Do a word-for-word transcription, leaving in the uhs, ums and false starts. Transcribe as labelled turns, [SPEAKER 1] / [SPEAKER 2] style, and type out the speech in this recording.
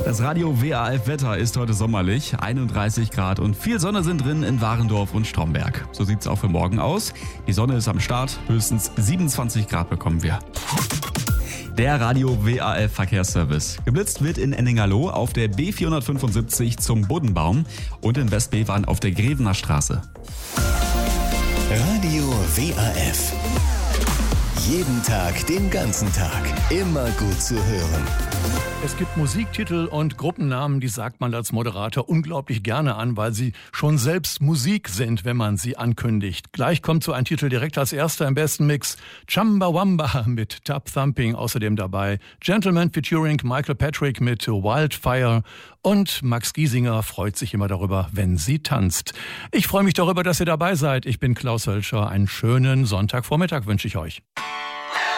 [SPEAKER 1] Das Radio W A F Wetter ist heute sommerlich. einunddreißig Grad und viel Sonne sind drin in Warendorf und Stromberg. So sieht es auch für morgen aus. Die Sonne ist am Start. Höchstens siebenundzwanzig Grad bekommen wir. Der Radio W A F Verkehrsservice. Geblitzt wird in Enningerloh auf der B vierhundertfünfundsiebzig zum Buddenbaum und in Westbevern auf der Grevener Straße.
[SPEAKER 2] Radio W A F. Jeden Tag, den ganzen Tag. Immer gut zu hören.
[SPEAKER 3] Es gibt Musiktitel und Gruppennamen, die sagt man als Moderator unglaublich gerne an, weil sie schon selbst Musik sind, wenn man sie ankündigt. Gleich kommt so ein Titel direkt als erster im besten Mix. Chumbawamba mit Tub Thumping außerdem dabei. Gentleman featuring Michael Patrick mit Wildfire. Und Max Giesinger freut sich immer darüber, wenn sie tanzt. Ich freue mich darüber, dass ihr dabei seid. Ich bin Klaus Hölscher. Einen schönen Sonntagvormittag wünsche ich euch.